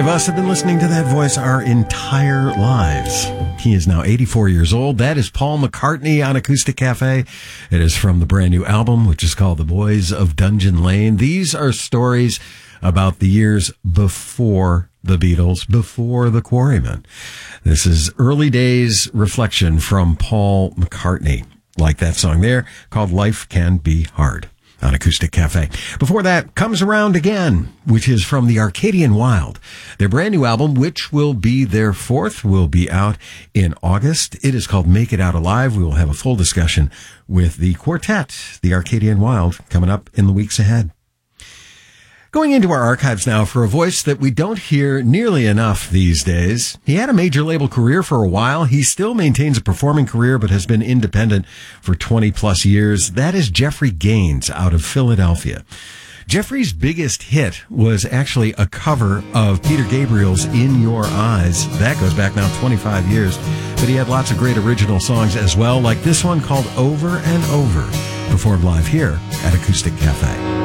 of us have been listening to that voice our entire lives. He is now 84 years old. That is Paul McCartney on Acoustic Cafe. It is from the brand new album, which is called The Boys of Dungeon Lane. These are stories about the years before the Beatles, before the Quarrymen. This is early days reflection from Paul McCartney, like that song there called Life Can Be Hard on Acoustic Cafe. Before that, Comes Around Again, which is from the Arcadian Wild. Their brand new album, which will be their fourth, will be out in August. It is called Make It Out Alive. We will have a full discussion with the quartet, the Arcadian Wild, coming up in the weeks ahead. Going into our archives now for a voice that we don't hear nearly enough these days. He had a major label career for a while. He still maintains a performing career, but has been independent for 20 plus years. That is Jeffrey Gaines out of Philadelphia. Jeffrey's biggest hit was actually a cover of Peter Gabriel's In Your Eyes. That goes back now 25 years. But he had lots of great original songs as well, like this one called Over and Over, performed live here at Acoustic Cafe.